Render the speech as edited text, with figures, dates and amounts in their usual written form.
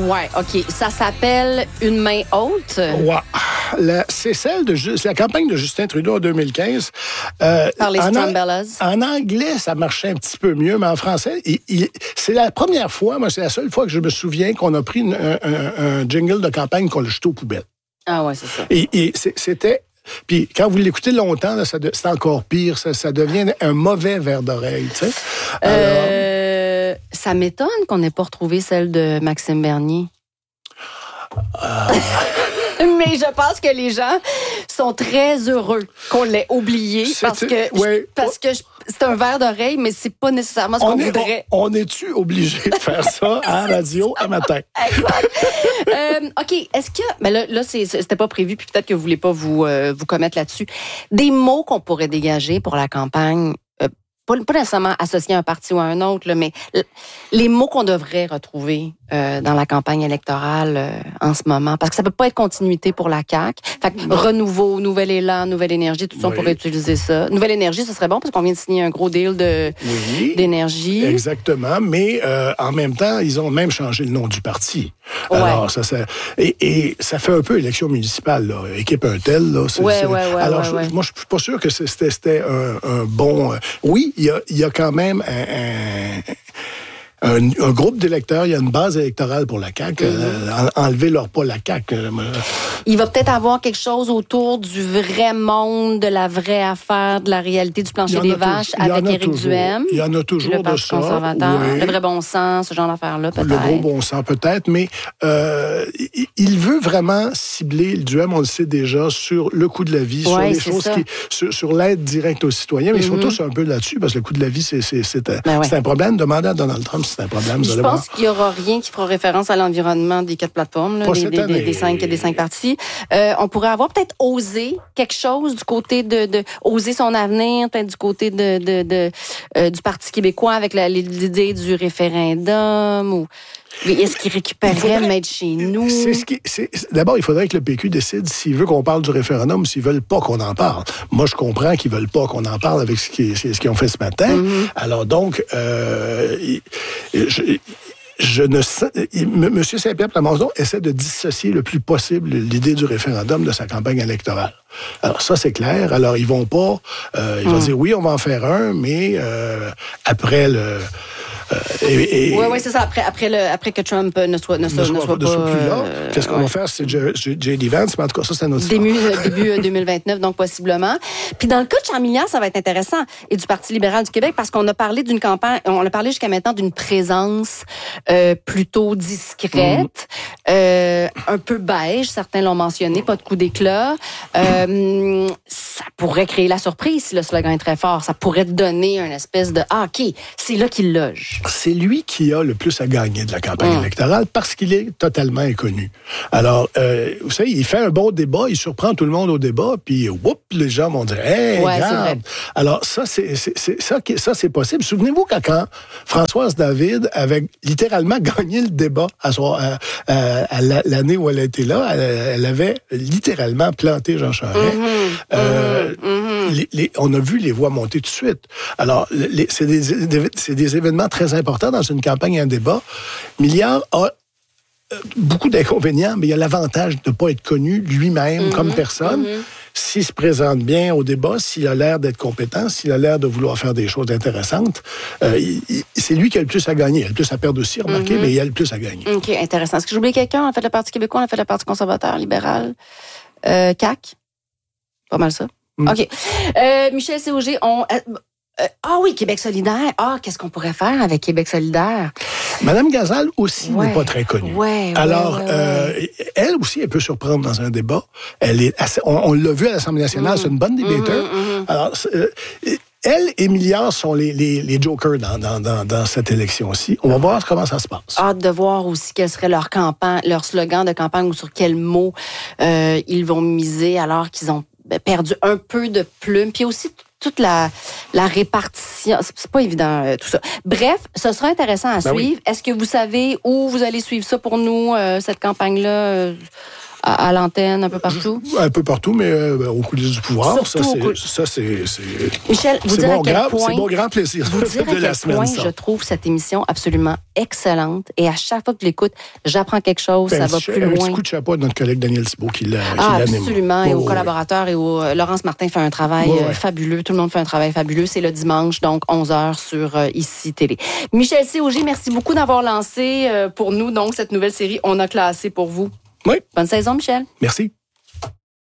Ouais, OK. Ça s'appelle Une main haute. Ouais. C'est la campagne de Justin Trudeau en 2015. Par les Strumbellas. En anglais, ça marchait un petit peu mieux, mais en français, c'est la première fois, moi, c'est la seule fois que je me souviens qu'on a pris un jingle de campagne qu'on l'a jeté aux poubelles. Ah ouais, c'est ça. Et c'était... Puis quand vous l'écoutez longtemps, là, c'est encore pire. Ça devient un mauvais verre d'oreille, tu sais. Alors... Ça m'étonne qu'on n'ait pas retrouvé celle de Maxime Bernier. Mais je pense que les gens sont très heureux qu'on l'ait oublié parce que c'est un verre d'oreille, mais c'est pas nécessairement ce qu'on voudrait. On est-tu obligé de faire ça à la radio à matin? Exact. OK, est-ce que... Mais là c'était pas prévu, puis peut-être que vous voulez pas vous commettre là-dessus. Des mots qu'on pourrait dégager pour la campagne, pas nécessairement associés à un parti ou à un autre, là, mais les mots qu'on devrait retrouver dans la campagne électorale en ce moment. Parce que ça peut pas être continuité pour la CAQ. Fait que renouveau, nouvel élan, nouvelle énergie, tout ça, on pourrait utiliser ça. Nouvelle énergie, ce serait bon parce qu'on vient de signer un gros deal d'énergie. Exactement, mais en même temps, ils ont même changé le nom du parti. Alors, et ça fait un peu élection municipale, là. Équipe Untel, là. Alors, moi, je suis pas sûr que c'était un bon... Oui, il y a quand même un groupe d'électeurs, il y a une base électorale pour la CAQ. Enlevez-leur pas la CAQ. Il va peut-être avoir quelque chose autour du vrai monde, de la vraie affaire, de la réalité du plancher des vaches avec Éric Duhaime. Il y en a toujours le Parti conservateur, le vrai bon sens, ce genre d'affaires-là, peut-être. Le gros bon sens, peut-être, mais il veut vraiment cibler le Duhaime, on le sait déjà, sur le coût de la vie, sur les choses sur l'aide directe aux citoyens, mais ils sont tous un peu là-dessus, parce que le coût de la vie, c'est un problème. Demandez à Donald Trump si c'est un problème. Je pense qu'il n'y aura rien qui fera référence à l'environnement des 4 plateformes, là, des 5 partis. On pourrait avoir peut-être osé quelque chose du côté de oser son avenir, peut-être du côté du Parti québécois avec l'idée du référendum ou... Est-ce qu'il récupérerait Maître chez nous? D'abord, il faudrait que le PQ décide s'il veut qu'on parle du référendum ou s'ils veulent pas qu'on en parle. Moi, je comprends qu'ils veulent pas qu'on en parle avec ce qu'ils ont fait ce matin. Alors donc, M. Saint-Pierre Plamondon essaie de dissocier le plus possible l'idée du référendum de sa campagne électorale. Alors ça, c'est clair. Alors, ils vont pas... ils vont dire, oui, on va en faire un, mais après le... Oui, c'est ça. Après que Trump ne soit pas plus là. Qu'est-ce qu'on va faire? C'est J.D. Vance, mais en tout cas, ça, c'est un autre début 2029, donc possiblement. Puis dans le cas de Charles-Milliard, ça va être intéressant, et du Parti libéral du Québec, parce qu'on a parlé d'une campagne, on a parlé jusqu'à maintenant d'une présence plutôt discrète, un peu beige, certains l'ont mentionné, pas de coup d'éclat. Ça pourrait créer la surprise si le slogan est très fort. Ça pourrait donner une espèce de « Ah, OK, c'est là qu'il loge ». C'est lui qui a le plus à gagner de la campagne électorale parce qu'il est totalement inconnu. Alors, vous savez, il fait un bon débat, il surprend tout le monde au débat, puis les gens vont dire « Hey, regarde! » Alors, ça, c'est possible. Souvenez-vous quand Françoise David avait littéralement gagné le débat à l'année où elle était là, elle avait littéralement planté Jean Charest. On a vu les voix monter tout de suite. Alors, c'est des événements très importants dans une campagne et un débat. Milliard a beaucoup d'inconvénients, mais il a l'avantage de ne pas être connu lui-même comme personne. S'il se présente bien au débat, s'il a l'air d'être compétent, s'il a l'air de vouloir faire des choses intéressantes, c'est lui qui a le plus à gagner. Il a le plus à perdre aussi, remarquez, mais il a le plus à gagner. OK, intéressant. Est-ce que j'ai oublié quelqu'un? On a fait le Parti québécois, on a fait le Parti conservateur, libéral, CAQ. Pas mal ça. OK. Michel C.O.G., oui, Québec solidaire. Qu'est-ce qu'on pourrait faire avec Québec solidaire? Madame Gazal aussi n'est pas très connue. Alors, elle aussi, elle peut surprendre dans un débat. On l'a vu à l'Assemblée nationale, c'est une bonne débatteur. Alors, elle et Milliard sont les jokers dans cette élection-ci. On va voir comment ça se passe. Hâte de voir aussi quel serait leur slogan de campagne ou sur quels mots ils vont miser alors qu'ils ont perdu un peu de plume. Puis aussi toute la répartition. C'est pas évident, tout ça. Bref, ce sera intéressant à suivre. Oui. Est-ce que vous savez où vous allez suivre ça pour nous, cette campagne-là? À l'antenne, un peu partout? Un peu partout, mais au coulisses du pouvoir. Surtout ça, c'est Michel, vous dire à quel point... C'est mon grand plaisir vous dire de la semaine. Je trouve cette émission absolument excellente. Et à chaque fois que je l'écoute, j'apprends quelque chose, ça va plus loin. Un petit coup de chapeau à notre collègue Daniel Thibault qui l'anime. Absolument. Et aux collaborateurs et Laurence Martin fait un travail fabuleux. Tout le monde fait un travail fabuleux. C'est le dimanche, donc 11h sur ICI Télé. Michel C. Augier, merci beaucoup d'avoir lancé pour nous donc cette nouvelle série On a classé pour vous. Oui. Bonne saison, Michel. Merci.